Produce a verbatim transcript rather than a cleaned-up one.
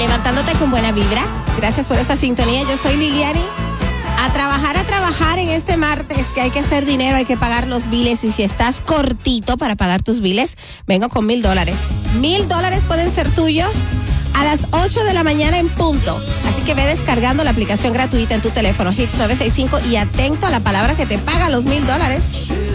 Levantándote con buena vibra. Gracias por esa sintonía. Yo soy Liliani. A trabajar, a trabajar en este martes, que hay que hacer dinero, hay que pagar los biles. Y si estás cortito para pagar tus biles, vengo con mil dólares. Mil dólares pueden ser tuyos a las ocho de la mañana en punto. Así que ve descargando la aplicación gratuita en tu teléfono, Hits nueve seis cinco, y atento a la palabra que te paga los mil dólares.